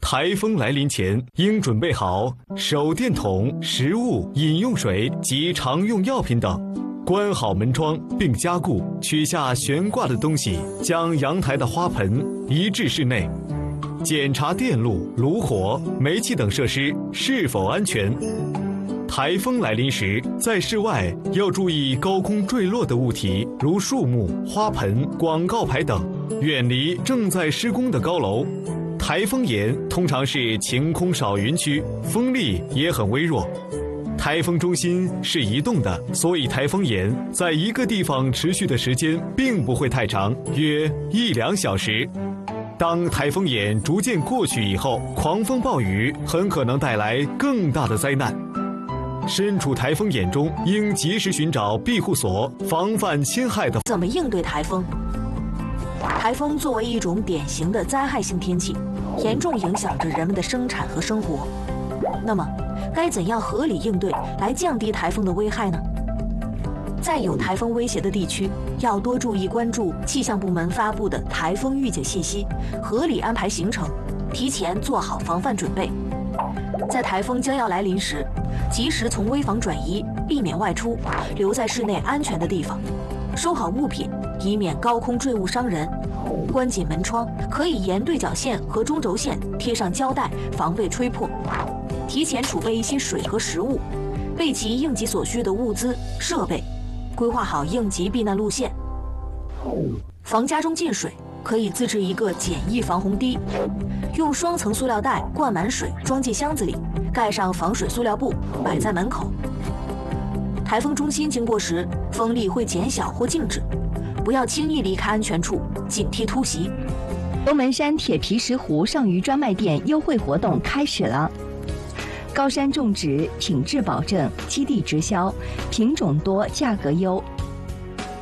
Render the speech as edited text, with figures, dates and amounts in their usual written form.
台风来临前，应准备好手电筒、食物、饮用水及常用药品等。关好门窗并加固，取下悬挂的东西，将阳台的花盆移至室内。检查电路、炉火、煤气等设施是否安全。台风来临时，在室外要注意高空坠落的物体，如树木、花盆、广告牌等，远离正在施工的高楼。台风眼通常是晴空少云区，风力也很微弱。台风中心是移动的，所以台风眼在一个地方持续的时间并不会太长，约1-2小时。当台风眼逐渐过去以后，狂风暴雨很可能带来更大的灾难。身处台风眼中，应及时寻找庇护所，防范侵害的。 怎么应对台风？台风作为一种典型的灾害性天气，严重影响着人们的生产和生活。那么，该怎样合理应对来降低台风的危害呢？在有台风威胁的地区，要多注意关注气象部门发布的台风预警信息，合理安排行程，提前做好防范准备。在台风将要来临时，及时从危房转移，避免外出，留在室内安全的地方，收好物品，以免高空坠物伤人。关紧门窗，可以沿对角线和中轴线贴上胶带，防备吹破。提前储备一些水和食物，备齐应急所需的物资设备，规划好应急避难路线。防家中进水，可以自制一个简易防洪堤，用双层塑料袋灌满水，装进箱子里，盖上防水塑料布，摆在门口。台风中心经过时，风力会减小或静止，不要轻易离开安全处，警惕突袭。 龙门山铁皮石斛上虞专卖店优惠活动开始了。高山种植，品质保证，基地直销，品种多，价格优。